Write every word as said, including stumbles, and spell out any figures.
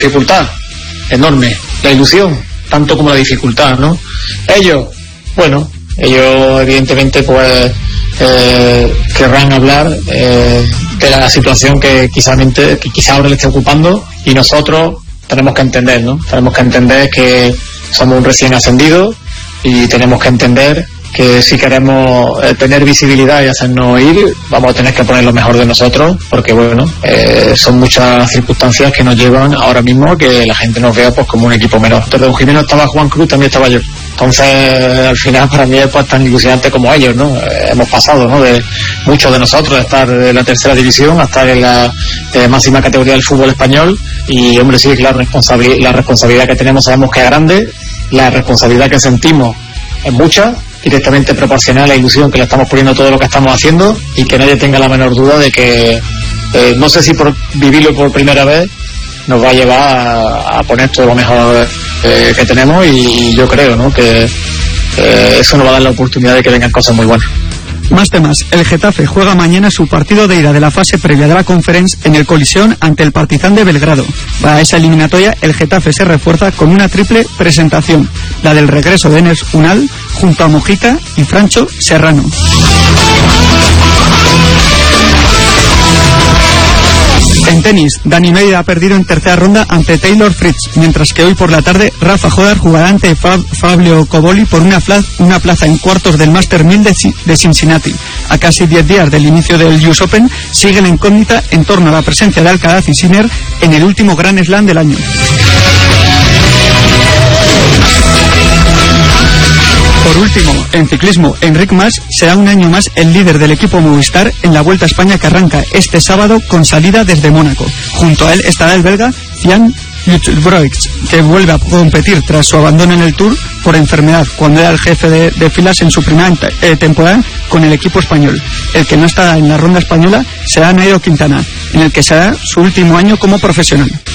dificultad enorme, la ilusión tanto como la dificultad, ¿no? Ellos, bueno, ellos evidentemente pues eh, querrán hablar eh, de la situación que quizá, que quizá ahora le esté ocupando, y nosotros tenemos que entender, ¿no? Tenemos que entender que somos un recién ascendido y tenemos que entender que si queremos eh, tener visibilidad y hacernos oír, vamos a tener que poner lo mejor de nosotros, porque bueno, eh, son muchas circunstancias que nos llevan ahora mismo a que la gente nos vea pues como un equipo menor. Entonces, Don Jimeno estaba Juan Cruz, también estaba yo. Entonces, al final para mí es pues tan ilusionante como ellos, ¿no? Eh, hemos pasado, ¿no? De muchos de nosotros de estar en la tercera división a estar en la eh, máxima categoría del fútbol español, y hombre, sí, claro, responsabilidad, la responsabilidad que tenemos sabemos que es grande, la responsabilidad que sentimos es mucha, directamente proporcional a la ilusión que le estamos poniendo a todo lo que estamos haciendo, y que nadie tenga la menor duda de que eh, no sé si por vivirlo por primera vez nos va a llevar a, a poner todo lo mejor eh, que tenemos, y yo creo, ¿no?, que eh, eso nos va a dar la oportunidad de que vengan cosas muy buenas. Más temas. El Getafe juega mañana su partido de ida de la fase previa de la Conference en el Coliseum ante el Partizan de Belgrado. Para esa eliminatoria, el Getafe se refuerza con una triple presentación: la del regreso de Enes Unal junto a Mojica y Francho Serrano. En tenis, Dani Medvedev ha perdido en tercera ronda ante Taylor Fritz, mientras que hoy por la tarde Rafa Nadal jugará ante Fab- Fabio Coboli por una, fla- una plaza en cuartos del Master mil de, C- de Cincinnati. A casi diez días del inicio del U S Open, sigue la incógnita en torno a la presencia de Alcaraz y Sinner en el último Grand Slam del año. Por último, en ciclismo, Enric Mas será un año más el líder del equipo Movistar en la Vuelta a España, que arranca este sábado con salida desde Mónaco. Junto a él estará el belga Jan Uijtdebroeks, que vuelve a competir tras su abandono en el Tour por enfermedad, cuando era el jefe de, de filas en su primera eh, temporada con el equipo español. El que no está en la ronda española será Nairo Quintana, en el que será su último año como profesional.